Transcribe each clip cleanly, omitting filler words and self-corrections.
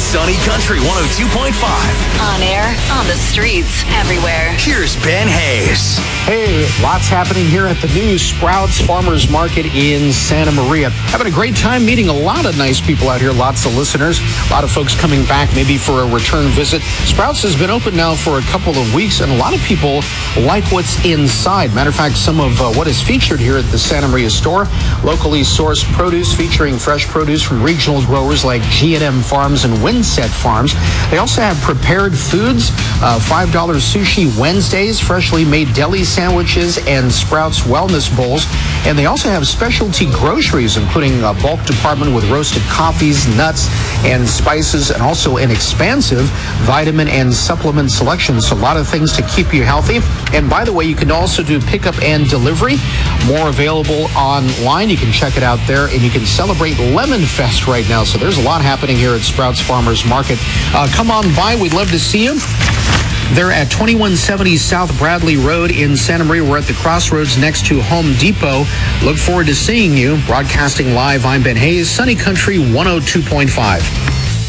Sunny Country 102.5. On air, on the streets, everywhere. Here's Ben Hayes. Hey, lots happening here at the new Sprouts Farmers Market in Santa Maria. Having a great time meeting a lot of nice people out here, lots of listeners, a lot of folks coming back maybe for a return visit. Sprouts has been open now for a couple of weeks, and a lot of people like what's inside. Matter of fact, some of what is featured here at the Santa Maria store, locally sourced produce featuring fresh produce from regional growers like G&M Farms and Windset Farms. They also have prepared foods, $5 sushi Wednesdays, freshly made deli sandwiches, and Sprouts wellness bowls. And they also have specialty groceries, including a bulk department with roasted coffees, nuts, and spices, and also an expansive vitamin and supplement selection. So a lot of things to keep you healthy. And by the way, you can also do pickup and delivery. More available online. You can check it out there, and you can celebrate Lemon Fest right now. So there's a lot happening here at Sprouts Farmers Market. Come on by. We'd love to see you. They're at 2170 South Bradley Road in Santa Maria. We're at the crossroads next to Home Depot. Look forward to seeing you. Broadcasting live, I'm Ben Hayes, Sunny Country 102.5.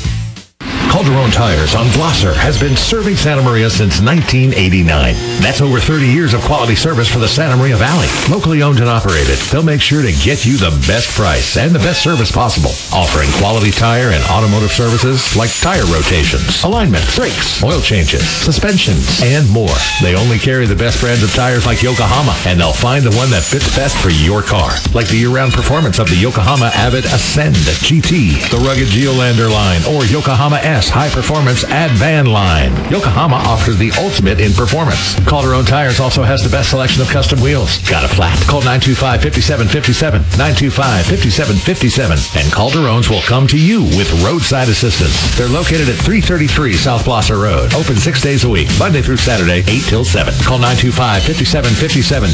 Calderon Tires on Blosser has been serving Santa Maria since 1989. That's over 30 years of quality service for the Santa Maria Valley. Locally owned and operated, they'll make sure to get you the best price and the best service possible. Offering quality tire and automotive services like tire rotations, alignment, brakes, oil changes, suspensions, and more. They only carry the best brands of tires like Yokohama, and they'll find the one that fits best for your car. Like the year-round performance of the Yokohama Avid Ascend GT, the rugged Geolander line, or Yokohama S High Performance Advan line. Yokohama offers the ultimate in performance. Calderon Tires also has the best selection of custom wheels. Got a flat? Call 925-5757, 925-5757, and Calderons will come to you with roadside assistance. They're located at 333 South Blosser Road. Open 6 days a week, Monday through Saturday, 8 till 7. Call 925-5757,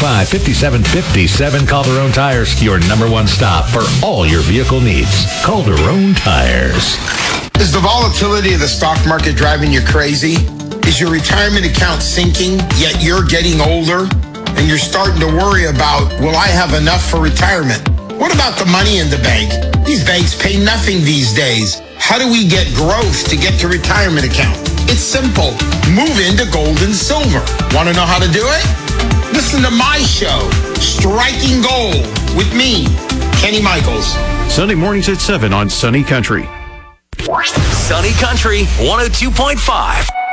925-5757. Calderon Tires, your number one stop for all your vehicle needs. Calderon Tires. Is the volatility of the stock market driving you crazy? Is your retirement account sinking, yet you're getting older and you're starting to worry about, will I have enough for retirement? What about the money in the bank? These banks pay nothing these days. How do we get growth to get to retirement account? It's simple. Move into gold and silver. Want to know how to do it? Listen to my show, Striking Gold, with me, Kenny Michaels. Sunday mornings at 7 on Sunny Country. Sunny Country 102.5.